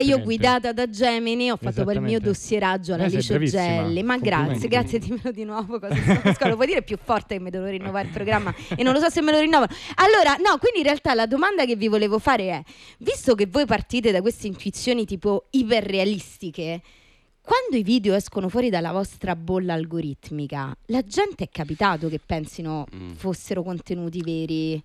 io guidata da Gemini ho fatto poi il mio dossieraggio alla Licio Gelli. Ma grazie, dimmelo di nuovo cosa lo puoi dire più forte che mi devo rinnovare il programma e non lo so se me lo rinnovano. Allora, no, quindi in realtà la domanda che vi volevo fare è: visto che voi partite da queste intuizioni tipo iperrealistiche, quando i video escono fuori dalla vostra bolla algoritmica, la gente è capitato che pensino fossero contenuti veri?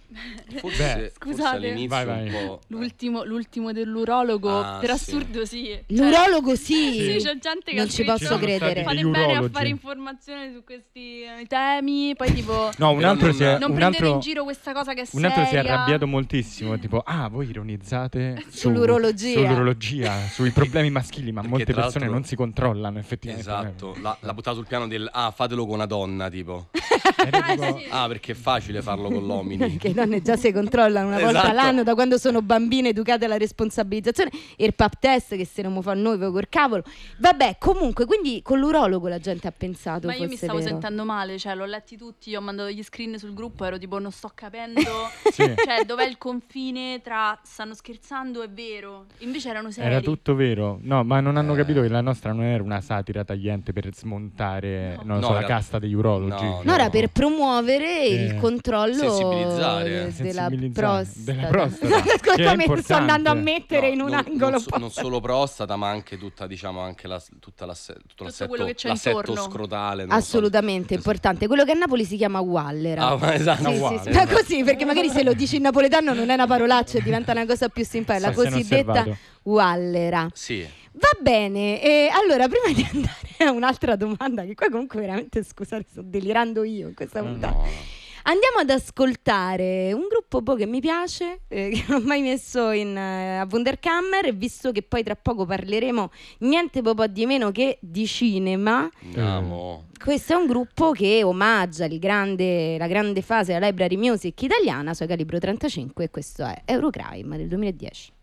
Forse all'inizio vai. un po'. L'ultimo dell'urologo, per assurdo sì. L'urologo sì. C'è gente che non ci posso credere. Fate bene a fare informazioni su questi temi, poi tipo no, un altro non prendere in giro questa cosa che è seria. Un altro si è arrabbiato moltissimo, tipo voi ironizzate sull'urologia, sui problemi maschili, ma molte persone non si controllano effettivamente. Esatto, l'ha buttato sul piano del fatelo con una donna, tipo. Perché è facile farlo con l'omini. Che le donne già si controllano una volta all'anno da quando sono bambine educate alla responsabilizzazione e il pap test che se non mi fa noi col cavolo. Vabbè, comunque, quindi con l'urologo la gente ha pensato. Ma io mi stavo vero. sentendo male, cioè l'ho letti tutti, ho mandato gli screen sul gruppo, ero tipo non sto capendo cioè dov'è il confine tra stanno scherzando e vero, invece erano seri. Era tutto vero, no, ma non hanno capito che la nostra non era una satira tagliente per smontare la casta degli urologi. No, era per promuovere il controllo della prostata. Scusami, sto andando a mettere in un angolo. Non solo prostata, ma anche tutta, diciamo, anche tutto l'assetto scrotale. Assolutamente importante. Quello che a Napoli si chiama Wallera. Esatto. Ma così, perché magari se lo dici in napoletano non è una parolaccia e diventa una cosa più simpatica. La cosiddetta Wallera. Sì. Va bene, e allora prima di andare a un'altra domanda, che qua comunque veramente, scusate, sto delirando io in questa puntata. Andiamo ad ascoltare un gruppo che mi piace, che non ho mai messo a Wunderkammer, e visto che poi tra poco parleremo niente po' di meno che di cinema. Questo è un gruppo che omaggia la grande fase della library music italiana, sua calibro 35, e questo è Eurocrime del 2010.